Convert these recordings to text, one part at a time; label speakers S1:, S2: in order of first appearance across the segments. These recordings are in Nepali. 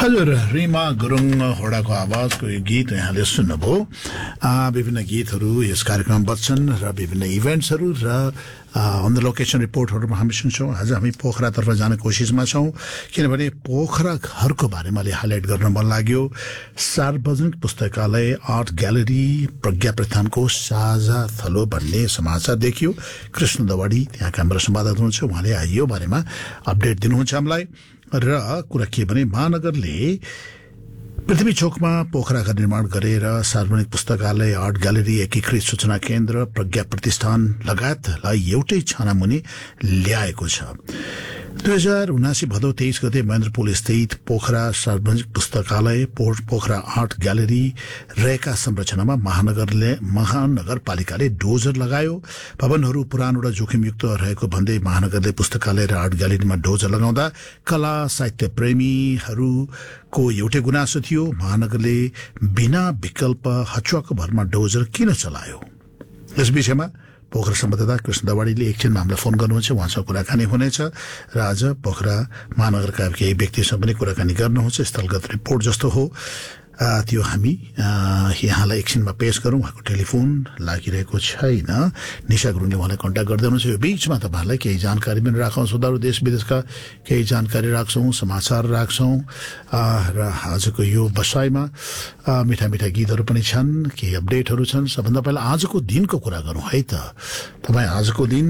S1: हजुर रीमा गुरुङ होडाको आवाजको यो गीत यहाँले सुन्नुभयो। विभिन्न गीतहरू यस कार्यक्रममा बज्छन् र विभिन्न इभेन्ट्सहरू र अन द लोकेसन रिपोर्टहरूमा हामी सुन्छौँ। आज हामी पोखरातर्फ जाने कोसिसमा छौँ, किनभने पोखरा घरको बारेमा हाइलाइट गर्न मन लाग्यो। सार्वजनिक पुस्तकालय आर्ट ग्यालरी प्रज्ञा प्रधानको साझा थलो भन्ने समाचार देखियो। कृष्ण दवाडी त्यहाँका हाम्रो संवाददाता हुनुहुन्छ, उहाँले यो बारेमा अपडेट दिनुहुन्छ हामीलाई। र कुरा के भने महानगरले पृथ्वी चोकमा पोखरा घर निर्माण गरेर सार्वजनिक पुस्तकालय आर्ट ग्यालरी एकीकृत सूचना केन्द्र प्रज्ञा प्रतिष्ठान लगायतलाई एउटै छानामुनि ल्याएको छ। 2079 भदौ 23 गते महेन्द्रपुल स्थित पोखरा सार्वजनिक पुस्तकालय पोखरा आर्ट ग्यालरी रहेका संरचनामा महानगरपालिकाले डोजर लगायो। भवनहरू पुरानो र जोखिमयुक्त रहेको भन्दै महानगरले पुस्तकालय र आर्ट ग्यालरीमा डोजर लगाउँदा कला साहित्य प्रेमीहरूको एउटै गुनासो थियो, महानगरले बिना विकल्प हचुवाको भरमा डोजर किन चलायो। यस विषयमा पोखरा संवाददाता कृष्ण दवाडीले एकछिनमा हामीलाई फोन गर्नुहुन्छ, उहाँसँग कुराकानी हुनेछ र आज पोखरा महानगरका केही व्यक्तिसँग पनि कुराकानी गर्नुहुन्छ। स्थलगत रिपोर्ट जस्तो हो त्यो हामी यहाँलाई एकछिनमा पेश गरौँ। उहाँको टेलिफोन लागिरहेको छैन, निशा गुरुङले उहाँलाई कन्ट्याक्ट गर्दै हुनुहुन्छ। यो बीचमा तपाईँहरूलाई केही जानकारी पनि राखौँ, सुधारू देश विदेशका केही जानकारी राख्छौँ, समाचार राख्छौँ र आजको यो बसाइमा मिठा मिठा गीतहरू पनि छन्, केही अपडेटहरू छन्। सबभन्दा पहिला आजको दिनको कुरा गरौँ है त। तपाईँ आजको दिन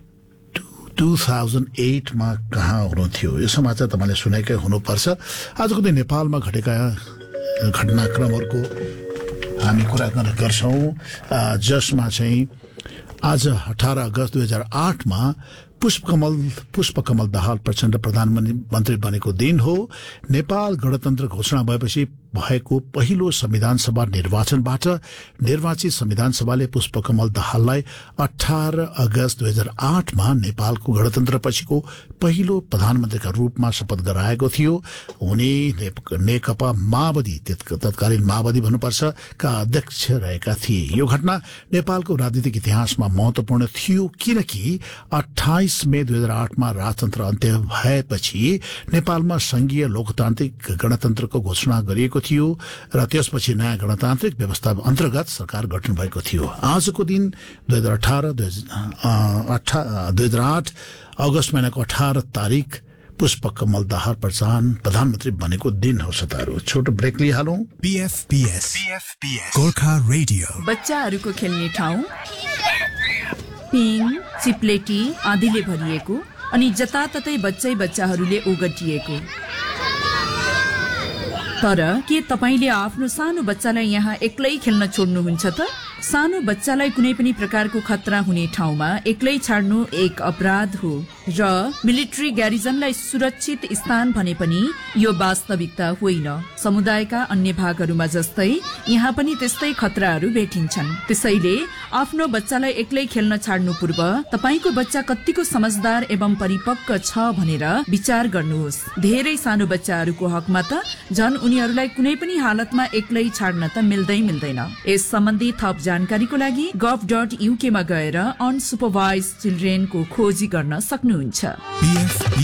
S1: 2008मा कहाँ हुनुहुन्थ्यो, यो समाचार तपाईँले सुनेकै हुनुपर्छ। आजको दिन नेपालमा घटेका घटनाक्रमहरूको हामी कुरा गर्छौँ, जसमा चाहिँ आज 18 अगस्त 2008मा पुष्पकमल दाहाल प्रचण्ड प्रधानमन्त्री बनेको दिन हो। नेपाल गणतन्त्र घोषणा भएपछि भएको पहिलो संविधान सभा निर्वाचनबाट निर्वाचित संविधान सभाले पुष्पकमल दाहाललाई 18 अगस्त 2008मा नेपालको गणतन्त्रपछिको पहिलो प्रधानमन्त्रीका रूपमा शपथ गराएको थियो। उनी नेकपा माओवादी तत्कालीन माओवादी भन्नुपर्छ का अध्यक्ष रहेका थिए। यो घटना नेपालको राजनीतिक इतिहासमा महत्वपूर्ण थियो, किनकि 28 मे 2008मा राजतन्त्र अन्त्य भएपछि नेपालमा संघीय लोकतान्त्रिक गणतन्त्रको घोषणा गरिएको थियो र त्यसपछि नयाँ गणतान्त्रिक व्यवस्था अन्तर्गत सरकार गठन भएको थियो। आजको दिन 2008 अगस्त महिनाको 18 तारिक पुष्पकमल दाहाल प्रधानमन्त्री बनेको दिन हो। सतारू छोटो ब्रेक लिइहालौं।
S2: PFPS गोर्खा रेडियो,
S3: बच्चाहरूको खेल्ने ठाउँ, पिङ चिप्लेटी आदिले भरिएको अनि जताततै बच्चाहरूले ओगटिएको। तर के तपाईले आफ्नो सानो बच्चालाई यहाँ एक्लै खेल्न छोड्नुहुन्छ त? सानो बच्चालाई कुनै पनि प्रकारको खतरा हुने ठाउँमा एक्लै छाड्नु एक अपराध हो र मिलिट्री ग्यारिजनलाई सुरक्षित स्थान भने पनि यो वास्तविकता होइन। समुदायका अन्य भागहरूमा जस्तै यहाँ पनि त्यस्तै खतराहरू भेटिन्छन्। त्यसैले आफ्नो बच्चालाई एक्लै खेल्न छाड्नु पूर्व तपाईको बच्चा कतिको समझदार एवं परिपक्व छ भनेर विचार गर्नुहोस्। धेरै सानो बच्चाहरूको हकमा त झन् उनीहरूलाई कुनै पनि हालतमा एक्लै छाड्न त मिल्दैन। यस सम्बन्धी थप जानकारीको लागि gov.uk मा गएर अनसुपरभाइज्ड चिल्ड्रेनको खोजी गर्न सक्नुहुन्छ।